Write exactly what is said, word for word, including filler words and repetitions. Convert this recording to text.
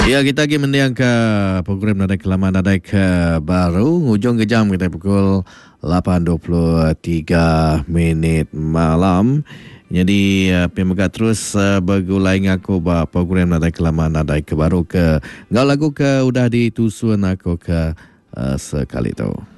Ya, kita lagi mendiang ke program Nadai Kelaman Nadai ke baru. Hujung ke jam kita pukul lapan dua puluh tiga minit malam. Jadi, uh, pemegat terus uh, bergulai ngaku bah program Nadai Kelaman Nadai ke baru ke. Ngau lagu ke udah ditusun aku ke uh, sekali tu.